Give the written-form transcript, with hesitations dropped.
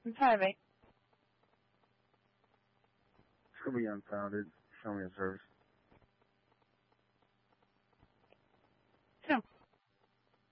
I'm fine, mate. It's gonna be unfounded. Show me a service.